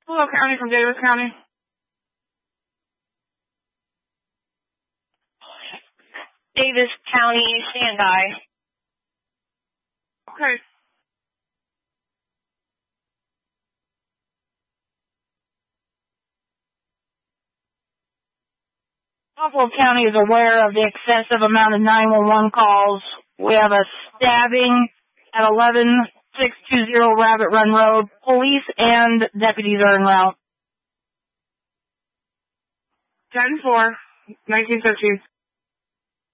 Hello, County from Davis County. Davis County, stand by. Okay. Buffalo County is aware of the excessive amount of 911 calls. We have a stabbing at 11620 Rabbit Run Road. Police and deputies are en route. 10-4, 1913.